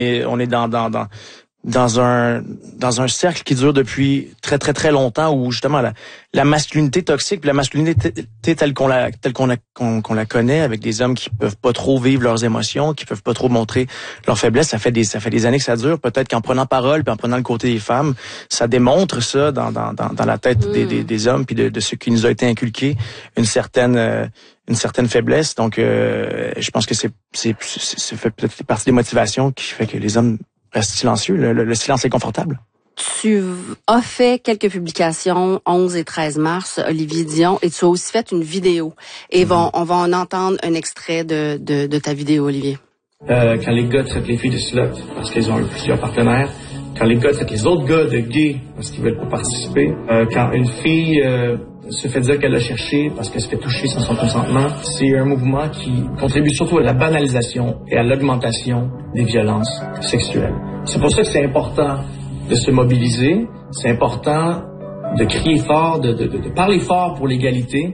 Et on est dans un cercle qui dure depuis très très très longtemps, où justement la masculinité toxique, puis la masculinité telle qu'on la connaît, avec des hommes qui peuvent pas trop vivre leurs émotions, qui peuvent pas trop montrer leurs faiblesses, ça fait des années que ça dure. Peut-être qu'en prenant parole puis en prenant le côté des femmes, ça démontre ça dans la tête des hommes puis de ce qui nous a été inculqué, une certaine faiblesse. Donc je pense que c'est fait peut-être partie des motivations qui fait que les hommes reste silencieux. Le silence est confortable. Tu as fait quelques publications 11 et 13 mars, Olivier Dion, et tu as aussi fait une vidéo. Et on va en entendre un extrait de ta vidéo, Olivier. Quand les gars traitent les filles de sluts parce qu'elles ont eu plusieurs partenaires, quand les gars traitent les autres gars de gays parce qu'ils veulent pas participer, quand une fille se fait dire qu'elle l'a cherché parce qu'elle se fait toucher sans son consentement, c'est un mouvement qui contribue surtout à la banalisation et à l'augmentation des violences sexuelles. C'est pour ça que c'est important de se mobiliser, c'est important de crier fort, de parler fort pour l'égalité,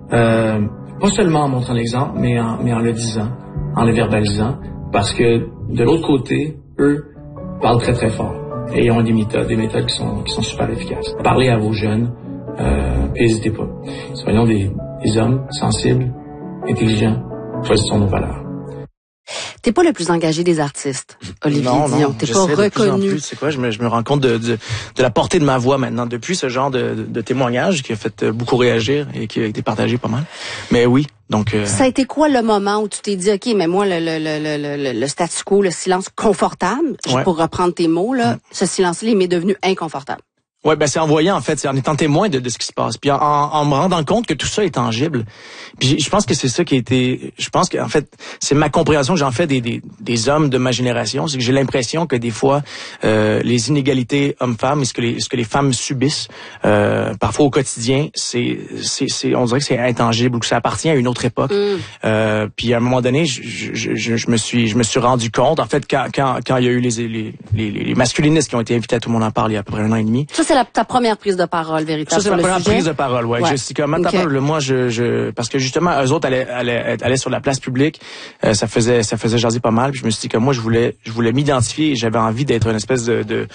pas seulement en montrant l'exemple, mais en le disant, en le verbalisant, parce que de l'autre côté, eux parlent très très fort et ils ont des méthodes qui sont super efficaces. Parlez à vos jeunes. N'hésitez pas. Soyons des hommes sensibles, intelligents, choisissons nos valeurs. T'es pas le plus engagé des artistes, Olivier Dion. T'es pas reconnu. C'est quoi, je me rends compte de la portée de ma voix maintenant, depuis ce genre de témoignage qui a fait beaucoup réagir et qui a été partagé pas mal. Mais oui, donc... Ça a été quoi le moment où tu t'es dit, OK, mais moi, le statu quo, le silence confortable, pour reprendre tes mots, là, ce silence-là, il m'est devenu inconfortable. Ouais, ben c'est en voyant, en fait, c'est en étant témoin de ce qui se passe, puis en me rendant compte que tout ça est tangible. Puis je pense que c'est ça qui a été, je pense que en fait, c'est ma compréhension que j'en fais des hommes de ma génération, c'est que j'ai l'impression que des fois les inégalités hommes-femmes et ce que les femmes subissent parfois au quotidien, c'est on dirait que c'est intangible ou que ça appartient à une autre époque. Puis à un moment donné, je me suis rendu compte, en fait, quand il y a eu les masculinistes qui ont été invités à Tout le monde en parle il y a à peu près 1 an et demi. Ça, c'est ta première prise de parole, véritablement. Ça, c'est ma première prise de parole, ouais. Je suis comme, moi, parce que justement, eux autres allaient sur la place publique, ça faisait jaser pas mal, puis je me suis dit que moi, je voulais m'identifier et j'avais envie d'être une espèce de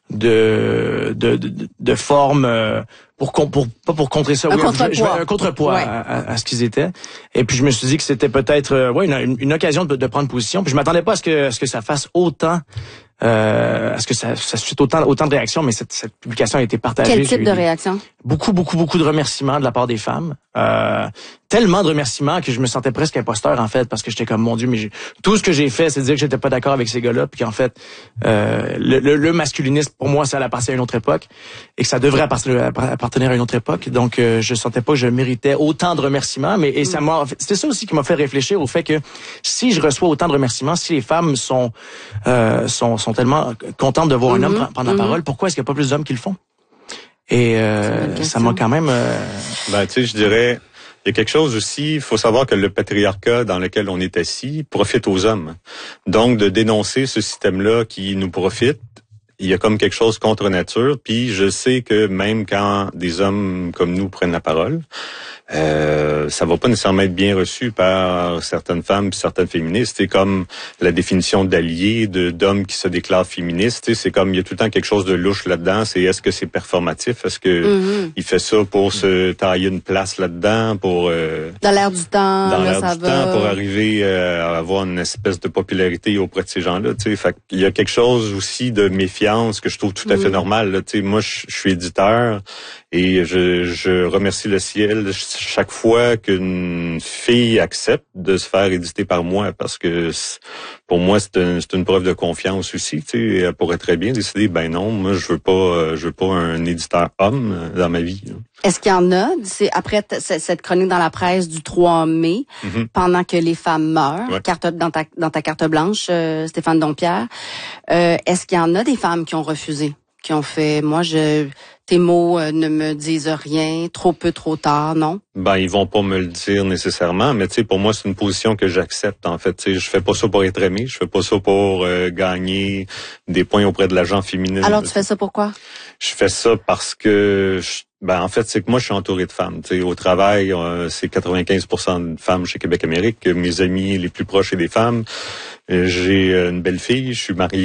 forme, pas pour contrer ça, un contrepoids à ce qu'ils étaient. Et puis je me suis dit que c'était peut-être une occasion de prendre position. Puis je m'attendais pas à ce que ça fasse autant à ce que ça suscite autant de réactions, mais cette publication a été partagée. Quel type de réaction? Beaucoup de remerciements de la part des femmes. Tellement de remerciements que je me sentais presque imposteur, en fait, parce que j'étais comme, mon Dieu, mais tout ce que j'ai fait, c'est de dire que j'étais pas d'accord avec ces gars-là, puis qu'en fait, le masculinisme, pour moi, ça appartient à une autre époque, et que ça devrait appartenir à une autre époque. Donc, je sentais pas que je méritais autant de remerciements, mais c'était ça aussi qui m'a fait réfléchir au fait que si je reçois autant de remerciements, si les femmes sont tellement contentes de voir un homme prendre la parole, pourquoi est-ce qu'il n'y a pas plus d'hommes qui le font? Et ça m'a quand même... tu sais, je dirais, il y a quelque chose aussi, il faut savoir que le patriarcat dans lequel on est assis profite aux hommes. Donc, de dénoncer ce système-là qui nous profite, il y a comme quelque chose contre nature. Puis je sais que même quand des hommes comme nous prennent la parole, ça va pas nécessairement être bien reçu par certaines femmes et certaines féministes. C'est comme la définition d'allié, d'hommes qui se déclarent féministes. C'est comme, il y a tout le temps quelque chose de louche là-dedans. C'est est-ce que c'est performatif? Est-ce que il fait ça pour se tailler une place là-dedans? Pour dans l'air du temps, dans l'air du temps, pour arriver à avoir une espèce de popularité auprès de ces gens-là. Fait qu'il y a quelque chose aussi de méfiance que je trouve tout à fait normal. Là. Moi, je suis éditeur et je remercie le ciel chaque fois qu'une fille accepte de se faire éditer par moi, parce que pour moi c'est une preuve de confiance aussi. Elle pourrait très bien décider, ben non, moi je veux pas un éditeur homme dans ma vie. Là. Est-ce qu'il y en a, c'est après cette chronique dans la presse du 3 mai, pendant que les femmes meurent, dans ta carte blanche, Stéphane Dompierre, est-ce qu'il y en a des femmes qui ont refusé, qui ont fait, tes mots ne me disent rien, trop peu, trop tard, non? Ben, ils vont pas me le dire nécessairement, mais pour moi, c'est une position que j'accepte, en fait. Je fais pas ça pour être aimé, je fais pas ça pour gagner des points auprès de l'agent féminin. Alors, tu fais ça pourquoi? Je fais ça parce que, en fait, c'est que moi, je suis entouré de femmes. Au travail, c'est 95% de femmes chez Québec Amérique. Mes amis les plus proches, c'est des femmes. J'ai une belle fille, je suis marié